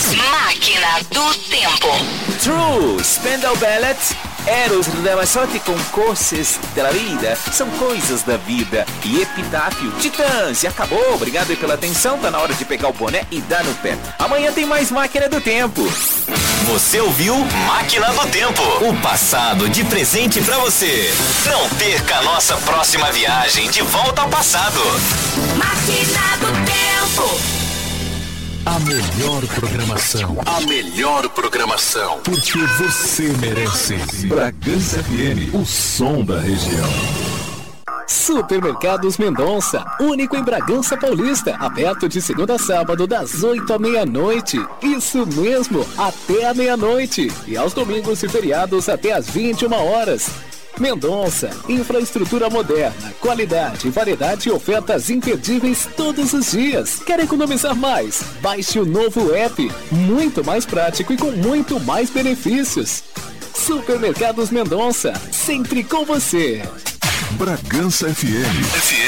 Máquina do Tempo. True, Spandau Ballet, Eros Ramazzotti com Coisas da Vida, são coisas da vida. E Epitáfio, Titãs, e acabou. Obrigado aí pela atenção, tá na hora de pegar o boné e dar no pé. Amanhã tem mais Máquina do Tempo. Você ouviu Máquina do Tempo, o passado de presente pra você. Não perca a nossa próxima viagem de volta ao passado. Máquina do Tempo. A melhor programação. A melhor programação. Porque você merece. Bragança FM, o som da região. Supermercados Mendonça, único em Bragança Paulista, aberto de segunda a sábado das 8 à meia-noite. Isso mesmo, até a meia-noite. E aos domingos e feriados até às 21 horas. Mendonça, infraestrutura moderna, qualidade, variedade e ofertas imperdíveis todos os dias. Quer economizar mais? Baixe o novo app, muito mais prático e com muito mais benefícios. Supermercados Mendonça, sempre com você. Bragança FM.